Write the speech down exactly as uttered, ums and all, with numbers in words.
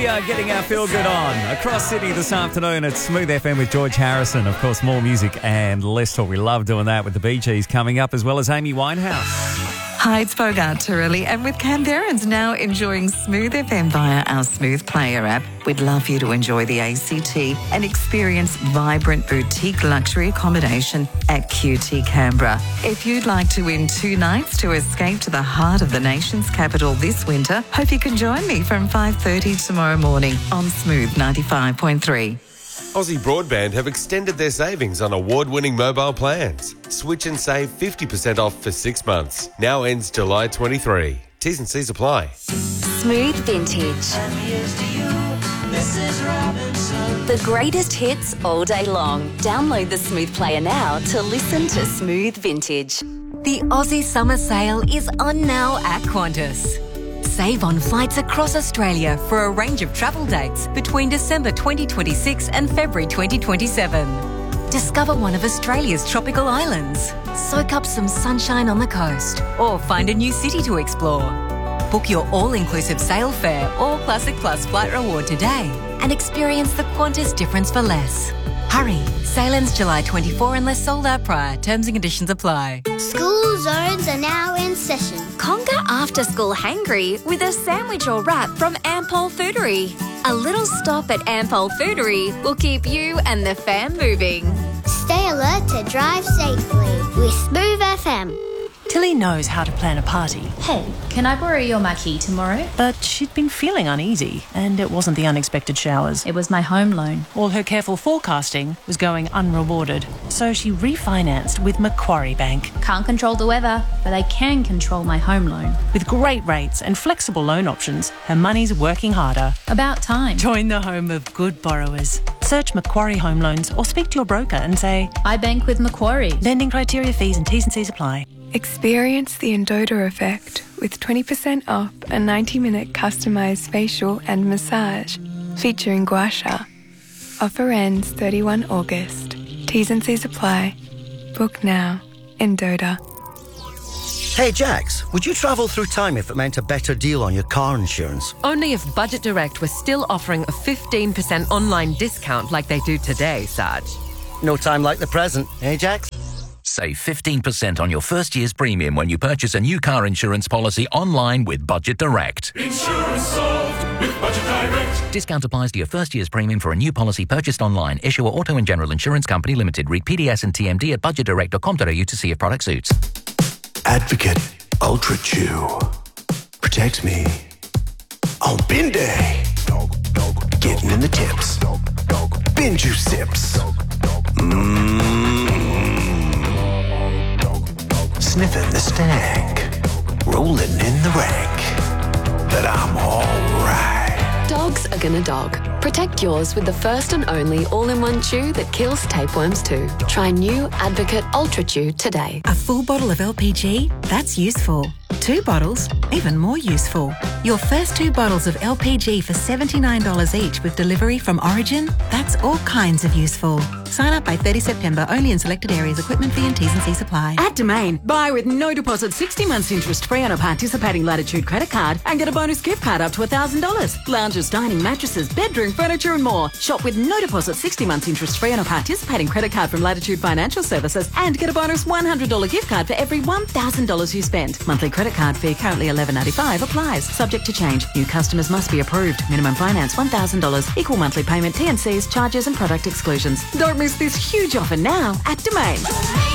We are getting our feel good on across Sydney this afternoon at Smooth F M with George Harrison. Of course, more music and less talk. We love doing that with the Bee Gees coming up, as well as Amy Winehouse. Hi, it's Bogart Turelli, and with Canberrans now enjoying Smooth F M via our Smooth Player app, we'd love you to enjoy the A C T and experience vibrant boutique luxury accommodation at Q T Canberra. If you'd like to win two nights to escape to the heart of the nation's capital this winter, hope you can join me from five thirty tomorrow morning on Smooth ninety-five point three. Aussie Broadband have extended their savings on award-winning mobile plans. Switch and save fifty percent off for six months. Now ends July twenty-third. T's and C's apply. Smooth Vintage. The greatest hits all day long. Download the Smooth Player now to listen to Smooth Vintage. The Aussie Summer Sale is on now at Qantas. Save on flights across Australia for a range of travel dates between December twenty twenty-six and February twenty twenty-seven. Discover one of Australia's tropical islands. Soak up some sunshine on the coast or find a new city to explore. Book your all-inclusive sail fare or Classic Plus flight reward today and experience the Qantas difference for less. Hurry, sale ends July twenty-fourth unless sold out prior. Terms and conditions apply. School zones are now in session. Conquer after-school hangry with a sandwich or wrap from Ampol Foodery. A little stop at Ampol Foodery will keep you and the fam moving. Stay alert to drive safely with Smooth F M. Tilly knows how to plan a party. Hey, can I borrow your marquee tomorrow? But she'd been feeling uneasy, and it wasn't the unexpected showers. It was my home loan. All her careful forecasting was going unrewarded, so she refinanced with Macquarie Bank. Can't control the weather, but I can control my home loan. With great rates and flexible loan options, her money's working harder. About time. Join the home of good borrowers. Search Macquarie Home Loans or speak to your broker and say, I bank with Macquarie. Lending criteria, fees and T's and C's apply. Experience the Endota effect with twenty percent off a ninety minute customised facial and massage featuring gua sha. Offer ends thirty-first of August. T's and C's apply. Book now. Endota. Hey Jax, would you travel through time if it meant a better deal on your car insurance? Only if Budget Direct was still offering a fifteen percent online discount like they do today, Sarge. No time like the present, eh Jax? Save fifteen percent on your first year's premium when you purchase a new car insurance policy online with Budget Direct. Insurance solved with Budget Direct. Discount applies to your first year's premium for a new policy purchased online. Issuer Auto and General Insurance Company Limited. Read P D S and T M D at budget direct dot com dot a u to see if product suits. Advocate Ultra Chew protects me on bin day. Getting in the tips. Bin juice sips. Mmm. Sniffing the stank, rolling in the rank, but I'm alright. Dogs are gonna dog. Protect yours with the first and only all-in-one chew that kills tapeworms too. Try new Advocate Ultra Chew today. A full bottle of L P G? That's useful. Two bottles? Even more useful. Your first two bottles of L P G for seventy-nine dollars each with delivery from Origin? That's all kinds of useful. Sign up by thirtieth of September, only in selected areas. Equipment fee and T's and C's apply. At Domain, buy with no deposit sixty months interest free on a participating Latitude credit card and get a bonus gift card up to one thousand dollars. Lounges, dining, mattresses, bedroom, furniture and more. Shop with no deposit sixty months interest free on a participating credit card from Latitude Financial Services and get a bonus one hundred dollars gift card for every one thousand dollars you spend. Monthly credit card fee currently eleven ninety-five applies. Subject to change. New customers must be approved. Minimum finance one thousand dollars. Equal monthly payment, T and C's, charges and product exclusions. Don't miss this huge offer now at Domain.